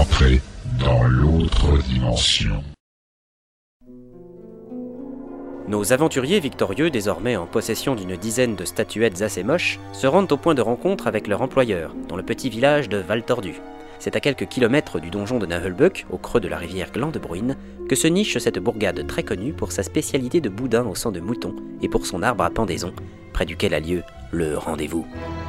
Entrez dans l'autre dimension. Nos aventuriers victorieux, désormais en possession d'une dizaine de statuettes assez moches, se rendent au point de rencontre avec leur employeur, dans le petit village de Val-Tordu. C'est à quelques kilomètres du donjon de Naheulbeuk, au creux de la rivière Glandebruine, que se niche cette bourgade très connue pour sa spécialité de boudin au sang de mouton et pour son arbre à pendaison, près duquel a lieu le rendez-vous.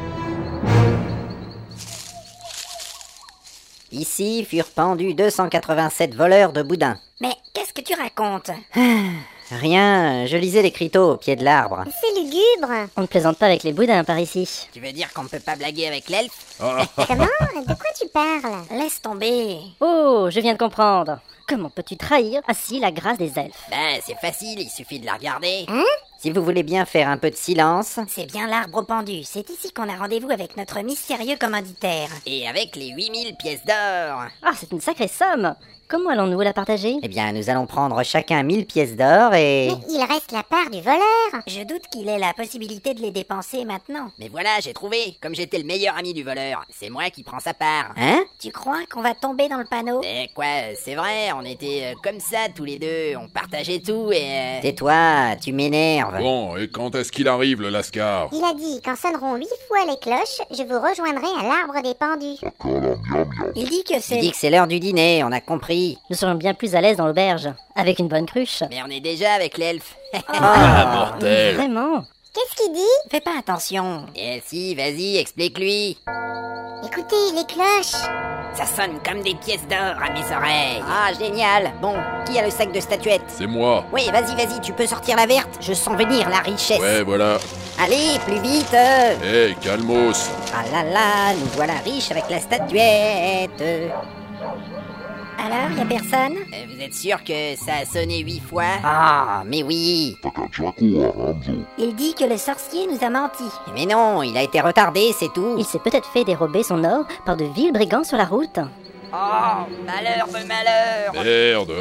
Ici furent pendus 287 voleurs de boudin. Mais qu'est-ce que tu racontes? Rien, je lisais l'écriteau au pied de l'arbre. C'est lugubre. On ne plaisante pas avec les boudins par ici. Tu veux dire qu'on ne peut pas blaguer avec l'elfe? Comment? De quoi tu parles? Laisse tomber. Oh, je viens de comprendre. Comment peux-tu trahir ainsi la grâce des elfes? Ben, c'est facile, il suffit de la regarder. Si vous voulez bien faire un peu de silence... C'est bien l'arbre pendu. C'est ici qu'on a rendez-vous avec notre mystérieux commanditaire. Et avec les 8000 pièces d'or. Ah, c'est une sacrée somme. Comment allons-nous la partager? Eh bien, nous allons prendre chacun 1000 pièces d'or et... Mais il reste la part du voleur. Je doute qu'il ait la possibilité de les dépenser maintenant. Mais voilà, j'ai trouvé. Comme j'étais le meilleur ami du voleur, c'est moi qui prends sa part. Hein? Tu crois qu'on va tomber dans le panneau? Mais quoi, c'est vrai, on était comme ça tous les deux, on partageait tout et... Tais-toi, tu m'énerves. Bon, et quand est-ce qu'il arrive, le lascar? Il a dit qu'en sonneront 8 fois les cloches, je vous rejoindrai à l'arbre des pendus. Il dit que Il c'est... dit que c'est l'heure du dîner, on a compris. Nous serions bien plus à l'aise dans l'auberge, avec une bonne cruche. Mais on est déjà avec l'elfe. Mortel! Vraiment? Qu'est-ce qu'il dit? Fais pas attention. Et si, vas-y, explique-lui. Écoutez, les cloches. Ça sonne comme des pièces d'or à mes oreilles. Ah, génial. Bon, qui a le sac de statuettes? C'est moi. Oui, vas-y, tu peux sortir la verte. Je sens venir la richesse. Ouais, voilà. Allez, plus vite. Hé, calmos. Ah là là, nous voilà riches avec la statuette. Alors, y a personne? Vous êtes sûr que ça a sonné 8 fois? Ah, mais oui. Il dit que le sorcier nous a menti. Mais non, il a été retardé, c'est tout. Il s'est peut-être fait dérober son or par de vils brigands sur la route. Oh, malheur de malheur. Merde.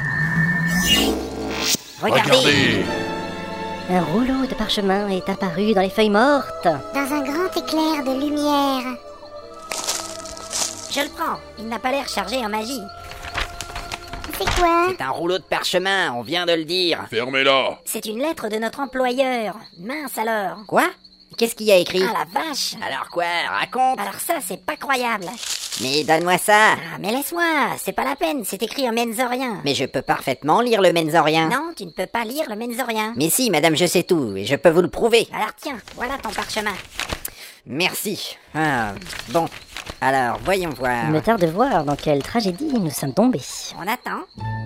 Regardez. Un rouleau de parchemin est apparu dans les feuilles mortes. Dans un grand éclair de lumière. Je le prends. Il n'a pas l'air chargé en magie. C'est quoi? C'est un rouleau de parchemin, on vient de le dire. Fermez-la. C'est une lettre de notre employeur. Mince alors. Quoi? Qu'est-ce qu'il y a écrit? Ah la vache. Alors quoi, raconte. Alors ça, c'est pas croyable. Mais donne-moi ça. Ah, mais laisse-moi. C'est pas la peine. C'est écrit en menzorien. Mais je peux parfaitement lire le menzorien. Non, tu ne peux pas lire le menzorien. Mais si, madame, je sais tout, et je peux vous le prouver. Alors tiens, voilà ton parchemin. Merci. Ah, bon. Alors, voyons voir. Il me tarde de voir dans quelle tragédie nous sommes tombés. On attend.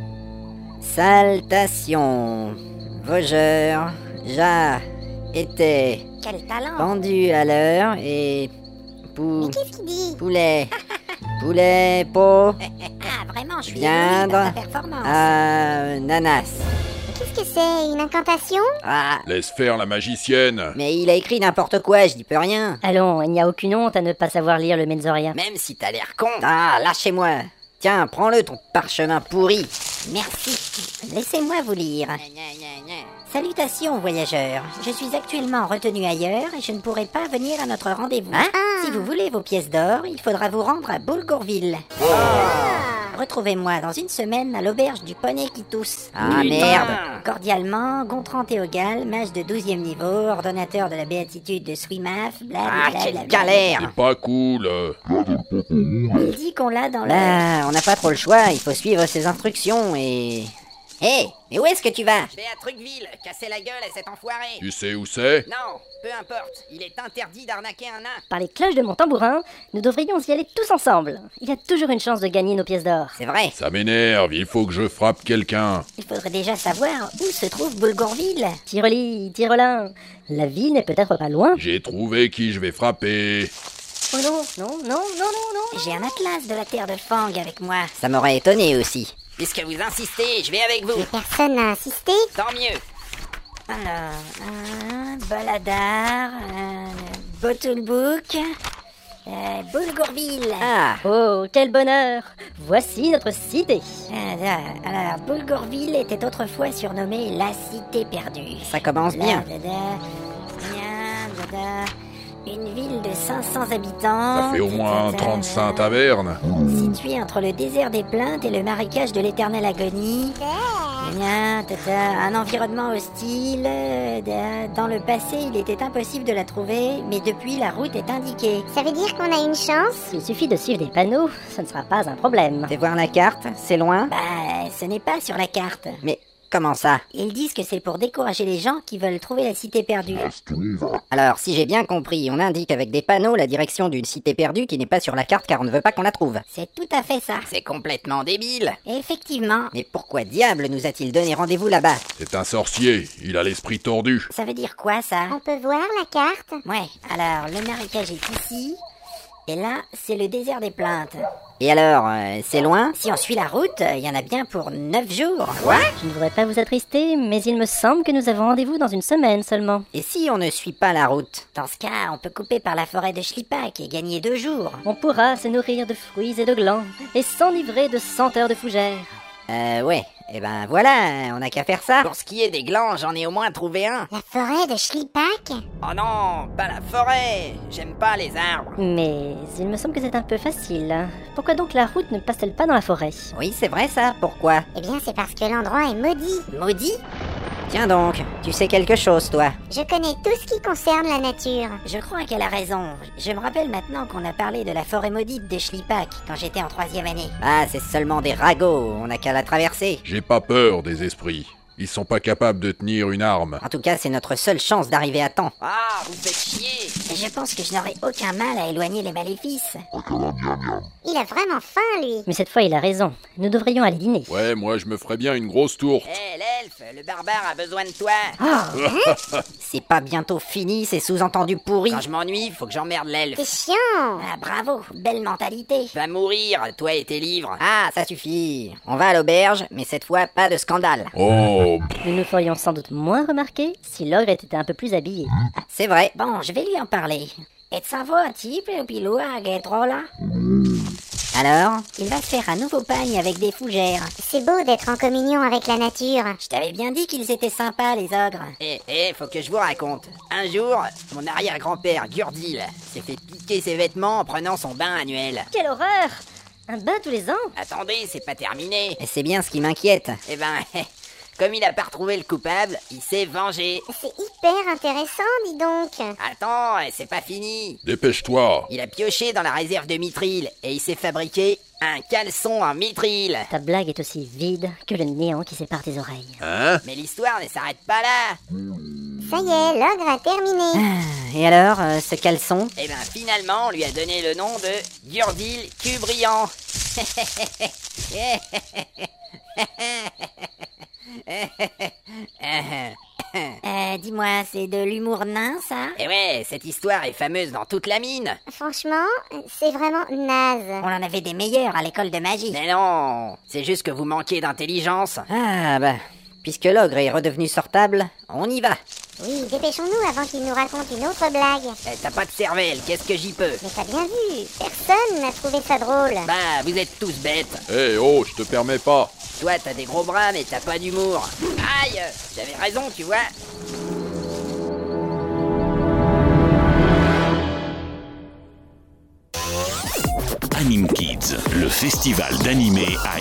Saltation. Vogeur. Était Quel talent. pendu à l'heure et... Mais qu'est-ce qu'il dit? Poulet. Poulet, pot. Ah, vraiment, je suis Viandre. ébloui par ta performance. Nanas. Qu'est-ce que c'est? Une incantation? Ah, Laisse faire la magicienne. mais il a écrit n'importe quoi, je dis peux rien. Allons, il n'y a aucune honte à ne pas savoir lire le menzorien. Même si t'as l'air con. Ah, lâchez-moi. Tiens, prends-le, ton parchemin pourri. Merci. Laissez-moi vous lire. Gna, gna, gna. Salutations, voyageurs. Je suis actuellement retenu ailleurs et je ne pourrai pas venir à notre rendez-vous. Hein? Si vous voulez vos pièces d'or, il faudra vous rendre à Boulgourville. Retrouvez-moi dans une semaine à l'auberge du poney qui tousse. Ah, merde. Cordialement, Gontran Théogal, mage de 12e niveau, ordonnateur de la béatitude de Swimaf, Ah, blablabla. quelle galère. C'est pas cool. Il dit qu'on l'a dans le... Là, on n'a pas trop le choix, il faut suivre ses instructions et... Hé, mais où est-ce que tu vas? Je vais à Trucville, casser la gueule à cet enfoiré. Tu sais où c'est? Non, peu importe, il est interdit d'arnaquer un nain. Par les cloches de mon tambourin, nous devrions y aller tous ensemble. Il y a toujours une chance de gagner nos pièces d'or. C'est vrai. Ça m'énerve, il faut que je frappe quelqu'un. Il faudrait déjà savoir où se trouve Boulgourville. Tireli, Tirelin, la ville n'est peut-être pas loin. J'ai trouvé qui je vais frapper. Oh non, non, non, non, non, non. J'ai un atlas de la terre de Fang avec moi. Ça m'aurait étonné aussi. Puisque vous insistez, je vais avec vous. Mais personne n'a insisté. Tant mieux. Alors, Baladar, Bottulbook, Boulgourville. Ah, Oh, quel bonheur! Voici notre cité. Alors, Boulgourville était autrefois surnommée la cité perdue. ça commence bien. Une ville de 500 habitants. Ça fait au moins 35 tavernes. Située entre le désert des plaintes et le marécage de l'éternelle agonie. Un environnement hostile. Dans le passé, il était impossible de la trouver, mais depuis, la route est indiquée. Ça veut dire qu'on a une chance? S'il suffit de suivre des panneaux, ce ne sera pas un problème. Fais voir la carte, c'est loin. Bah, ce n'est pas sur la carte. Mais comment ça? Ils disent que c'est pour décourager les gens qui veulent trouver la cité perdue. Alors, si j'ai bien compris, on indique avec des panneaux la direction d'une cité perdue qui n'est pas sur la carte car on ne veut pas qu'on la trouve. C'est tout à fait ça. C'est complètement débile. Effectivement. Mais pourquoi diable nous a-t-il donné rendez-vous là-bas? C'est un sorcier, il a l'esprit tordu. Ça veut dire quoi, ça? On peut voir la carte? Ouais, alors, le marécage est ici. Et là, c'est le désert des plaintes. Et alors, c'est loin? Si on suit la route, il y en a bien pour 9 jours. Je ne voudrais pas vous attrister, mais il me semble que nous avons rendez-vous dans une semaine seulement. Et si on ne suit pas la route? Dans ce cas, on peut couper par la forêt de Schlippack et gagner 2 jours. On pourra se nourrir de fruits et de glands, et s'enivrer de senteurs de fougères. Ouais. Et ben voilà, on n'a qu'à faire ça. Pour ce qui est des glands, j'en ai au moins trouvé un. La forêt de Schlippack? Oh non, pas la forêt. J'aime pas les arbres. Mais il me semble que c'est un peu facile. Pourquoi donc la route ne passe-t-elle pas dans la forêt? Oui, c'est vrai ça, pourquoi? Eh bien, c'est parce que l'endroit est maudit. Maudit? Tiens donc, tu sais quelque chose, toi? Je connais tout ce qui concerne la nature. Je crois qu'elle a raison. Je me rappelle maintenant qu'on a parlé de la forêt maudite de Schlippack quand j'étais en 3e année. Ah, c'est seulement des ragots, on n'a qu'à la traverser. J'ai pas peur des esprits. Ils sont pas capables de tenir une arme. En tout cas, c'est notre seule chance d'arriver à temps. Ah, vous faites chier. Et je pense que je n'aurai aucun mal à éloigner les maléfices. Il a vraiment faim, lui. Mais cette fois, il a raison. Nous devrions aller dîner. Ouais, moi je me ferais bien une grosse tourte. Hé, l'elfe, le barbare a besoin de toi. C'est pas bientôt fini, ces sous-entendus pourris. Quand je m'ennuie, faut que j'emmerde l'elfe. C'est chiant. Ah, bravo, belle mentalité. Va mourir, toi et tes livres. Ah, ça suffit. On va à l'auberge, mais cette fois, pas de scandale. Oh, Nous nous ferions sans doute moins remarquer si l'ogre était un peu plus habillé. C'est vrai. Bon, je vais lui en parler. Et ça va un type, pilou, à Guetrola? Alors? Il va se faire un nouveau pagne avec des fougères. C'est beau d'être en communion avec la nature. Je t'avais bien dit qu'ils étaient sympas, les ogres. Faut que je vous raconte. Un jour, mon arrière-grand-père, Gurdil, s'est fait piquer ses vêtements en prenant son bain annuel. Quelle horreur! Un bain tous les ans? Attendez, c'est pas terminé. Et c'est bien ce qui m'inquiète. Eh ben, comme il a pas retrouvé le coupable, il s'est vengé. C'est hyper intéressant, dis donc. Attends, c'est pas fini. dépêche-toi. Il a pioché dans la réserve de mithril et il s'est fabriqué un caleçon en mithril. Ta blague est aussi vide que le néant qui sépare tes oreilles. Hein? Mais l'histoire ne s'arrête pas là. Ça y est, l'ogre a terminé. Et alors, ce caleçon? Eh ben, finalement, on lui a donné le nom de Gurdil Cubrian. Dis-moi, c'est de l'humour nain, ça? Et ouais, cette histoire est fameuse dans toute la mine. Franchement, c'est vraiment naze. On en avait des meilleurs à l'école de magie. Mais non, c'est juste que vous manquez d'intelligence. Ah bah, puisque l'ogre est redevenu sortable, on y va. Oui, dépêchons-nous avant qu'il nous raconte une autre blague. T'as pas de cervelle, qu'est-ce que j'y peux? Mais t'as bien vu, personne n'a trouvé ça drôle. Bah, vous êtes tous bêtes. Eh oh, je te permets pas. Toi, t'as des gros bras, mais t'as pas d'humour. Aïe, j'avais raison, tu vois. Anime Kids, le festival d'animé à